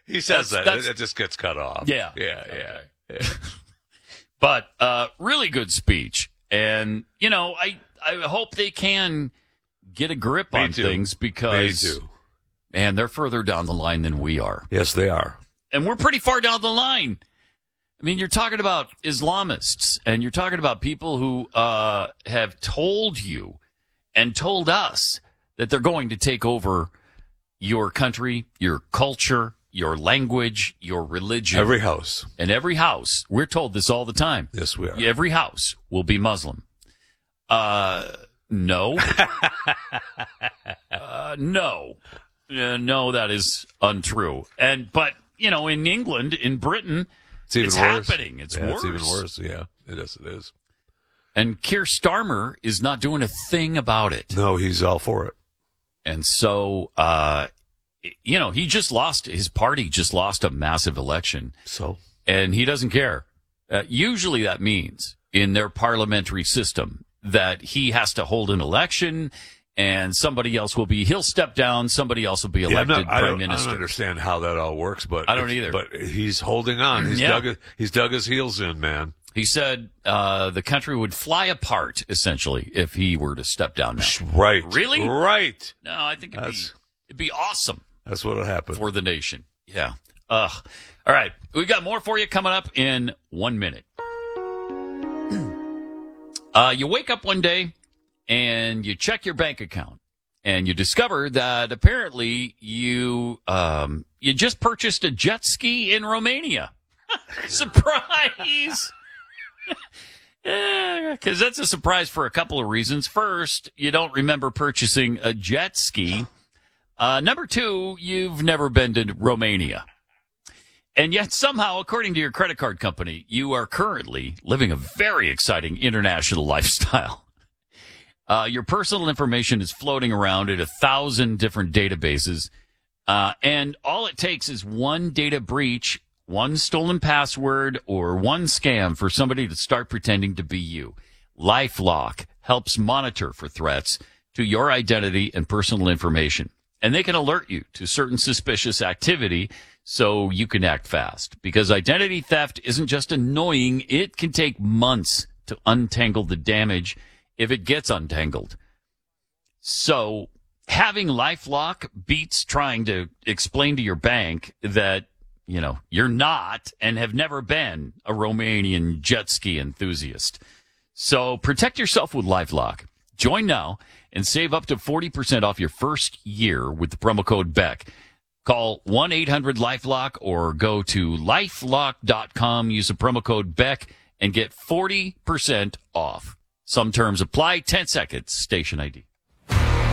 He says that. It just gets cut off. Yeah. Yeah. But really good speech. And, I hope they can get a grip on things because, man, they're further down the line than we are. Yes, they are. And we're pretty far down the line. I mean, you're talking about Islamists, and you're talking about people who have told you and told us that they're going to take over your country, your culture, your language, your religion. Every house. And every house. We're told this all the time. Yes, we are. Every house will be Muslim. No. No, that is untrue. But in England, in Britain, it's happening. It's worse. It's even worse. Yeah, it is. And Keir Starmer is not doing a thing about it. No, he's all for it. And so, he just lost, his party just lost a massive election. So? And he doesn't care. Usually that means in their parliamentary system that he has to hold an election and somebody else he'll step down, somebody else will be elected prime minister. I don't understand how that all works, but I don't either. But he's holding on. He's dug his heels in, man. He said the country would fly apart, essentially, if he were to step down now. Right. Really? Right. No, I think it'd be awesome. That's what'll happen. For the nation. Yeah. All right. We got more for you coming up in 1 minute. You wake up one day and you check your bank account and you discover that apparently you just purchased a jet ski in Romania. Surprise! Because that's a surprise for a couple of reasons. First, you don't remember purchasing a jet ski. Number two, you've never been to Romania. And yet somehow, according to your credit card company, you are currently living a very exciting international lifestyle. Your personal information is floating around in 1,000 different databases. And all it takes is one data breach, one stolen password, or one scam for somebody to start pretending to be you. LifeLock helps monitor for threats to your identity and personal information. And they can alert you to certain suspicious activity so you can act fast. Because identity theft isn't just annoying, it can take months to untangle the damage if it gets untangled. So having LifeLock beats trying to explain to your bank that, you're not and have never been a Romanian jet ski enthusiast. So protect yourself with LifeLock. Join now and save up to 40% off your first year with the promo code BECK. Call 1-800-LifeLock or go to lifelock.com, use the promo code BECK, and get 40% off. Some terms apply. 10 seconds. Station ID.